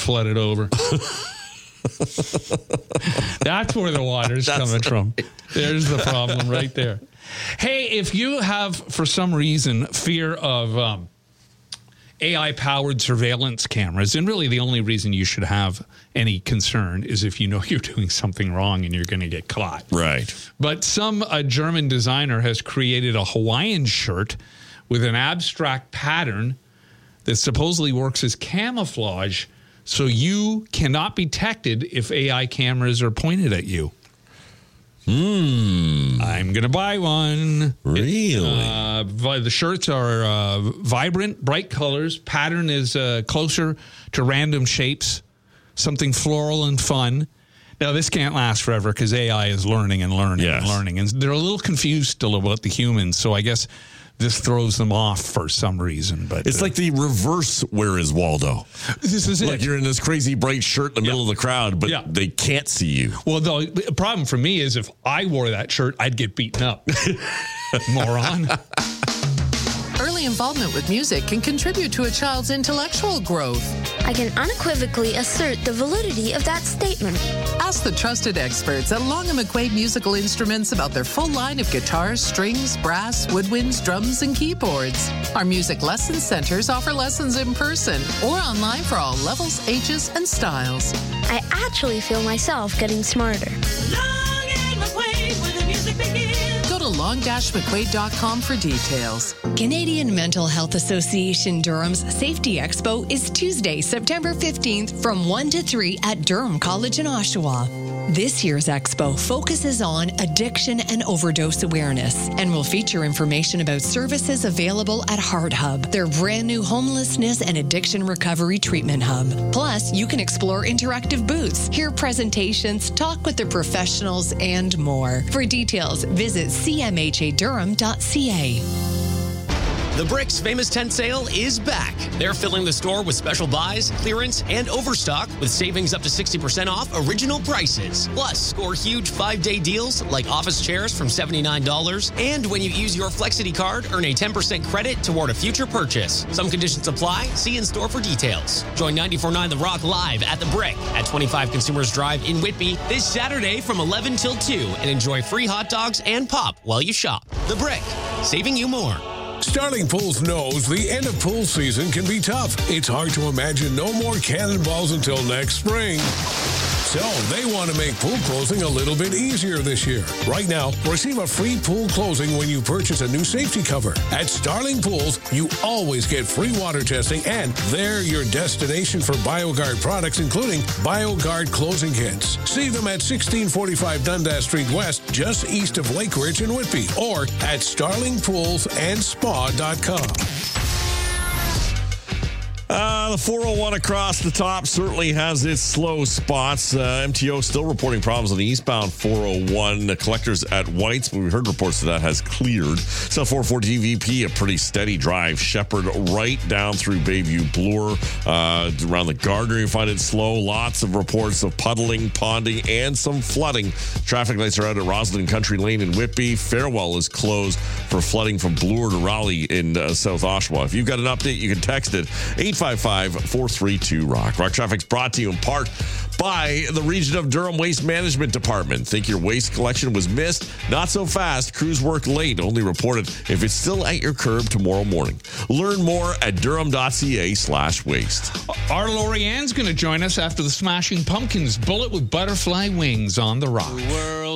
flooded over. That's where the water's coming from. There's the problem right there. Hey, if you have, for some reason, fear of AI-powered surveillance cameras, and really the only reason you should have any concern is if you know you're doing something wrong and you're going to get caught. Right. But some German designer has created a Hawaiian shirt with an abstract pattern that supposedly works as camouflage so you cannot be detected if AI cameras are pointed at you. I'm going to buy one. Really? The shirts are vibrant, bright colors. Pattern is closer to random shapes, something floral and fun. Now, this can't last forever because AI is learning and learning and learning. And they're a little confused still about the humans, so I guess this throws them off for some reason. But it's like the reverse Where is Waldo? This is like you're in this crazy bright shirt in the middle of the crowd, but they can't see you. Well, the problem for me is if I wore that shirt, I'd get beaten up. Moron. Early involvement with music can contribute to a child's intellectual growth. I can unequivocally assert the validity of that statement. Ask the trusted experts at Long & McQuaid Musical Instruments about their full line of guitars, strings, brass, woodwinds, drums, and keyboards. Our music lesson centers offer lessons in person or online for all levels, ages, and styles. I actually feel myself getting smarter. Long & McQuaid, where the music begins. Go to long-mcquaid.com for details. Canadian Mental Health Association Durham's Safety Expo is Tuesday, September 15th from 1 to 3 at Durham College in Oshawa. This year's expo focuses on addiction and overdose awareness and will feature information about services available at Heart Hub, their brand new homelessness and addiction recovery treatment hub. Plus, you can explore interactive booths, hear presentations, talk with the professionals, and more. For details, visit cmhadurham.ca. The Brick's famous tent sale is back. They're filling the store with special buys, clearance, and overstock with savings up to 60% off original prices. Plus, score huge 5-day deals like office chairs from $79. And when you use your Flexity card, earn a 10% credit toward a future purchase. Some conditions apply. See in store for details. Join 94.9 The Rock live at The Brick at 25 Consumers Drive in Whitby this Saturday from 11 till 2 and enjoy free hot dogs and pop while you shop. The Brick, saving you more. Starling Pools knows the end of pool season can be tough. It's hard to imagine no more cannonballs until next spring. So they want to make pool closing a little bit easier this year. Right now, receive a free pool closing when you purchase a new safety cover. At Starling Pools, you always get free water testing, and they're your destination for BioGuard products, including BioGuard closing kits. See them at 1645 Dundas Street West, just east of Lake Ridge in Whitby, or at starlingpoolsandspa.com. The 401 across the top certainly has its slow spots. MTO still reporting problems on the eastbound 401. The collectors at White's, but we heard reports that has cleared. So 404 DVP, a pretty steady drive. Shepherd right down through Bayview Bloor. Around the Gardner, you find it slow. Lots of reports of puddling, ponding, and some flooding. Traffic lights are out at Roslyn Country Lane in Whitby. Farewell is closed for flooding from Bloor to Raleigh in South Oshawa. If you've got an update, you can text it 855-432-ROCK. Rock Traffic's brought to you in part by the Region of Durham Waste Management Department. Think your waste collection was missed? Not so fast. Crews work late. Only report it if it's still at your curb tomorrow morning. Learn more at durham.ca/waste. Our Lorianne's going to join us after the Smashing Pumpkins Bullet with Butterfly Wings on the Rock.